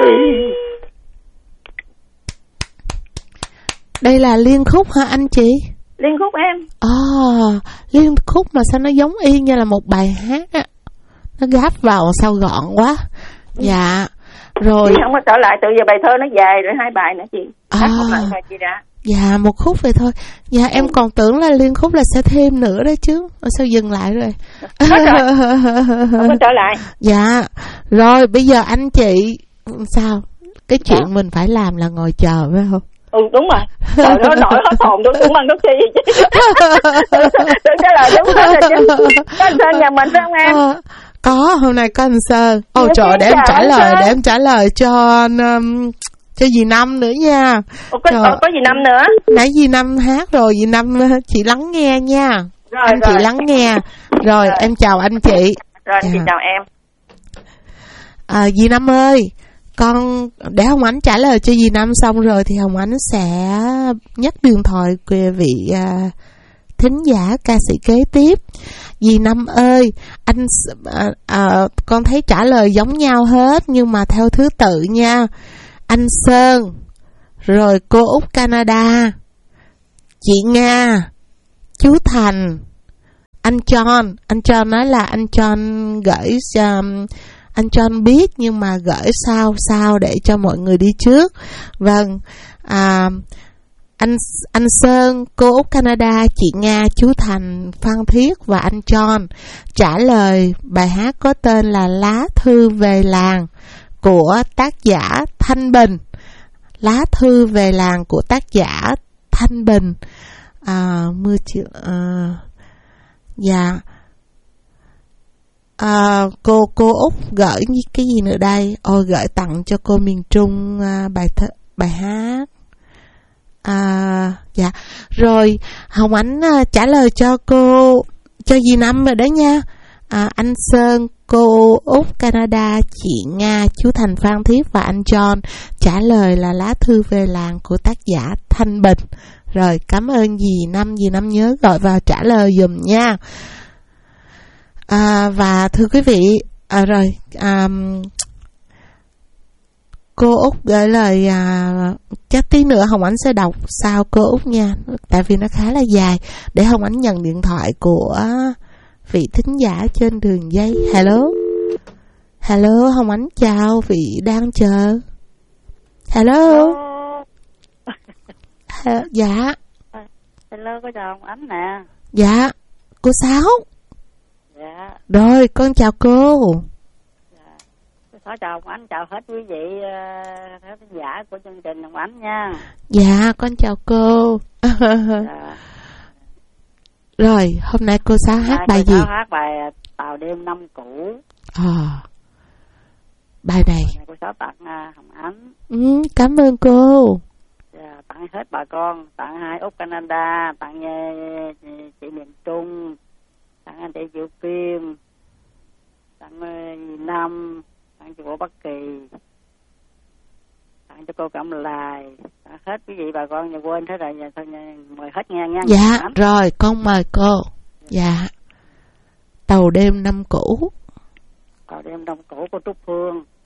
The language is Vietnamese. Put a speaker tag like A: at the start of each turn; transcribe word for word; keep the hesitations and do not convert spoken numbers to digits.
A: Đây là liên khúc hả anh chị?
B: Liên khúc em.
A: À, liên khúc mà sao nó giống y như là một bài hát á. Nó gáp vào sao gọn quá. Dạ. Rồi.
B: Chị không có trở lại, từ giờ bài thơ nó dài rồi, hai bài nữa chị.
A: À.
B: Hát một lần thôi chị đã.
A: Dạ, một khúc vậy thôi. Dạ, ừ. Em còn tưởng là liên khúc là sẽ thêm nữa đó chứ. Sao dừng lại rồi?
B: Hết rồi. Không có trở lại.
A: Dạ. Rồi, bây giờ anh chị sao? Cái chuyện à. Mình phải làm là ngồi chờ phải không?
B: Ừ, đúng rồi. Trời ơi, nổi hết hồn đúng đúng ăn đúng chi vậy chứ. Được trả lời đúng hết rồi chứ. Có anh Sơn nhà mình phải không em? À,
A: có, hôm nay có anh Sơn. Ồ oh, trời, để em trả lời, Sơn. để em trả lời cho um, cho dì Năm nữa nha.
B: Ồ, có, có, có dì Năm nữa. Nãy
A: dì Năm hát rồi, dì Năm chị lắng nghe nha.
B: Rồi,
A: anh
B: rồi.
A: chị lắng nghe. Rồi, rồi, em chào anh chị.
B: Rồi, dạ. Chị chào em.
A: À, dì Năm ơi, con để Hồng Ánh trả lời cho dì Năm xong rồi thì Hồng Ánh sẽ nhắc điện thoại về vị uh, thính giả ca sĩ kế tiếp. Dì Năm ơi, anh uh, uh, con thấy trả lời giống nhau hết nhưng mà theo thứ tự nha. Anh Sơn, rồi cô Út Canada, chị Nga, chú Thành, anh John. Anh John nói là anh John gửi um, anh John biết nhưng mà gửi sao sao để cho mọi người đi trước. Vâng, à, anh anh Sơn, cô Út Canada, chị Nga, chú Thành, Phan Thiết và anh John trả lời bài hát có tên là Lá Thư Về Làng của tác giả Thanh Bình. Lá Thư Về Làng của tác giả Thanh Bình. À, mưa chiều. À, dạ. À, cô cô Út gửi cái gì nữa đây? Ôi, gửi tặng cho cô miền Trung à, bài th- bài hát. À, dạ. Rồi Hồng Ánh à, trả lời cho cô, cho dì Năm rồi đó nha. À, anh Sơn, cô Út Canada, chị Nga, chú Thành Phan Thiết và anh John trả lời là Lá Thư Về Làng của tác giả Thanh Bình. Rồi, cảm ơn dì Năm, dì Năm nhớ gọi vào trả lời dùm nha. À, và thưa quý vị, à, rồi à, cô Út gửi lời à, chắc tí nữa Hồng Ánh sẽ đọc sau cô Út nha, tại vì nó khá là dài, để Hồng Ánh nhận điện thoại của vị thính giả trên đường dây. Hello, hello, Hồng Ánh chào vị đang chờ. Hello. Hello. Dạ.
B: Hello, có chào Hồng Ánh nè.
A: Dạ, cô Sáu.
B: Dạ.
A: Rồi, con chào cô.
B: Dạ. Cô chào Hồng Ánh, chào hết quý vị khán uh, giả của chương trình Hồng Ánh nha.
A: Dạ, con chào cô. Dạ. Rồi, hôm nay cô Sáu hát bài gì?
B: Cô Sáu hát bài Tàu Đêm Năm Cũ.
A: À, bài này
B: cô Sáu tặng uh, Hồng Ánh.
A: Ừ, cảm ơn cô.
B: Dạ, tặng hết bà con, tặng hai Út Canada, tặng uh, chị miền Trung, tặng anh chị Diệu Kim, tặng uh, Năm, tặng cho cô Bắc Kỳ, tặng cho cô Cẩm Lài, tặng hết quý vị bà con, nhà quên hết rồi, nhà thôi mời hết nghe nha.
A: Dạ, rồi con mời cô. Dạ. Tàu Đêm Năm Cũ.
B: Tàu Đêm Năm Cũ của Trúc Phương.